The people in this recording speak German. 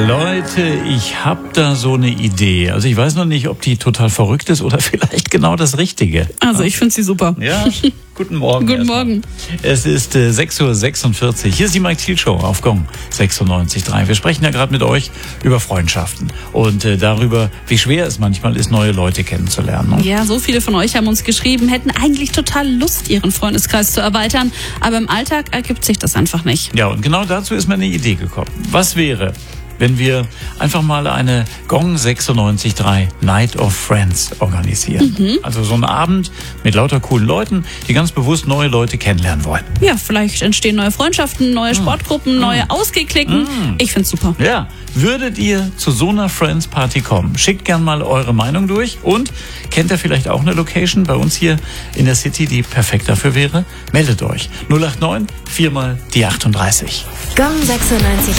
Leute, ich habe da so eine Idee. Also ich weiß noch nicht, ob die total verrückt ist oder vielleicht genau das Richtige. Also ich finde sie super. Ja, guten Morgen. Guten Morgen. Es ist 6.46 Uhr. Hier ist die Mike Thiel Show auf Gong 96.3. Wir sprechen ja gerade mit euch über Freundschaften und darüber, wie schwer es manchmal ist, neue Leute kennenzulernen. Ne? Ja, so viele von euch haben uns geschrieben, hätten eigentlich total Lust, ihren Freundeskreis zu erweitern, aber im Alltag ergibt sich das einfach nicht. Ja, und genau dazu ist mir eine Idee gekommen. Was wäre, wenn wir einfach mal eine Gong 96.3 Night of Friends organisieren? Also so einen Abend mit lauter coolen Leuten, die ganz bewusst neue Leute kennenlernen wollen. Ja, vielleicht entstehen neue Freundschaften, neue Sportgruppen, neue Ausgeklicken. Ich find's super. Ja, würdet ihr zu so einer Friends-Party kommen? Schickt gern mal eure Meinung durch und kennt ihr vielleicht auch eine Location bei uns hier in der City, die perfekt dafür wäre? Meldet euch. 089 4 mal die 38. Gong 96.3